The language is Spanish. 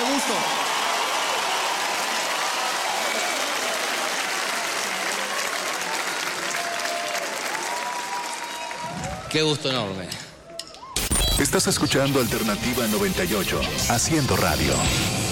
gusto. Qué gusto enorme. Estás escuchando Alternativa 98, haciendo radio.